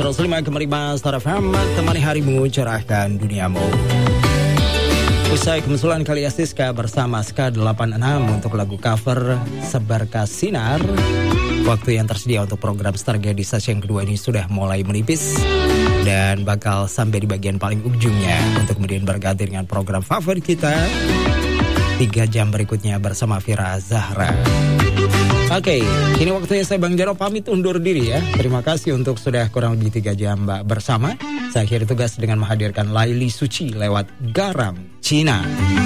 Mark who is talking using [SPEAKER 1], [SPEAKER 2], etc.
[SPEAKER 1] 105,5 Star FM, temani harimu, cerahkan duniamu. Usai kemunculan Kali Siska bersama Ska 86 untuk lagu cover Sebarkah Sinar, waktu yang tersedia untuk program Stargate di stasiun kedua ini sudah mulai menipis dan bakal sampai di bagian paling ujungnya untuk kemudian berganti dengan program favorit kita 3 jam berikutnya bersama Vira Zahra. Oke, kini waktunya saya Bang Jaro pamit undur diri ya. Terima kasih untuk sudah kurang lebih 3 jam bersama. Saya akhiri tugas dengan menghadirkan Laili Suci lewat Garam Cina.